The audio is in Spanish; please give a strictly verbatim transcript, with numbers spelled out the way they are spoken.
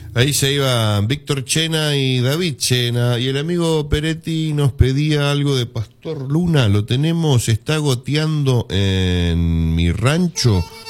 Ahí se iba Víctor Chena y David Chena. Y el amigo Peretti nos pedía algo de Pastor Luna. Lo tenemos, está goteando en mi rancho.